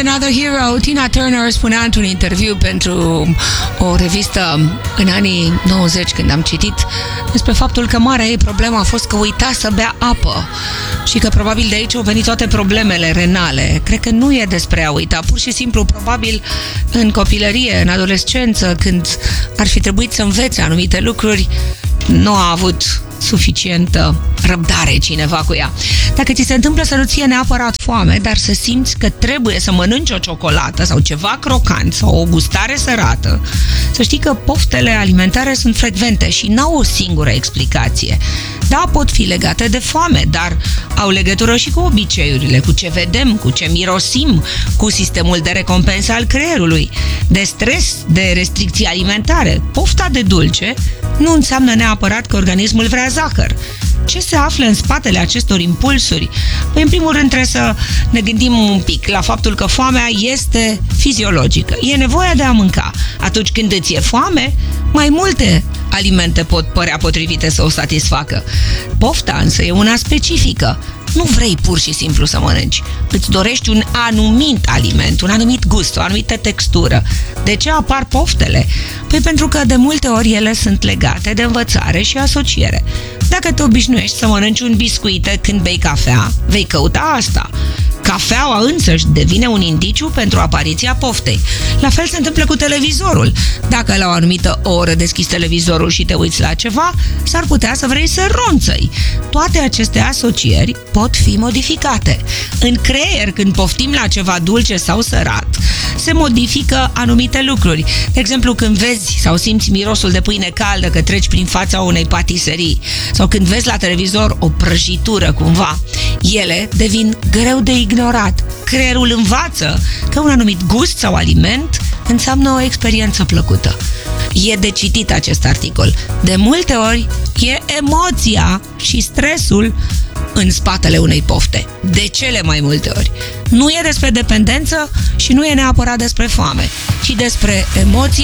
Another Hero. Tina Turner spunea într-un interviu pentru o revistă în anii 90, când am citit, despre faptul că marea ei problemă a fost că uita să bea apă și că probabil de aici au venit toate problemele renale. Cred că nu e despre a uita, pur și simplu, probabil în copilărie, în adolescență, când ar fi trebuit să învețe anumite lucruri, nu a avut suficientă răbdare cineva cu ea. Dacă ți se întâmplă să nu ție neapărat foame, dar să simți că trebuie să mănânci o ciocolată sau ceva crocant sau o gustare sărată, să știi că poftele alimentare sunt frecvente și n-au o singură explicație. Da, pot fi legate de foame, dar au legătură și cu obiceiurile, cu ce vedem, cu ce mirosim, cu sistemul de recompensă al creierului, de stres, de restricții alimentare. Pofta de dulce nu înseamnă neapărat că organismul vrea zahăr. Ce se află în spatele acestor impulsuri? Păi, în primul rând, trebuie să ne gândim un pic la faptul că foamea este fiziologică. E nevoia de a mânca. Atunci când îți e foame, mai multe alimente pot părea potrivite să o satisfacă. Pofta însă e una specifică. Nu vrei pur și simplu să mănânci. Îți dorești un anumit aliment, un anumit gust, o anumită textură. De ce apar poftele? Păi pentru că de multe ori ele sunt legate de învățare și asociere. Dacă te obișnuiești să mănânci un biscuit când bei cafea, vei căuta asta. Cafeaua însăși devine un indiciu pentru apariția poftei. La fel se întâmplă cu televizorul. Dacă la o anumită oră deschizi televizorul și te uiți la ceva, s-ar putea să vrei să ronțăi. Toate aceste asocieri pot fi modificate. În creier, când poftim la ceva dulce sau sărat, se modifică anumite lucruri. De exemplu, când vezi sau simți mirosul de pâine caldă că treci prin fața unei patiserii sau când vezi la televizor o prăjitură cumva, ele devin greu de ignorat. Creierul învață că un anumit gust sau aliment înseamnă o experiență plăcută. E de citit acest articol. De multe ori e emoția și stresul în spatele unei pofte. De cele mai multe ori. Nu e despre dependență și nu e neapărat despre foame, ci despre emoție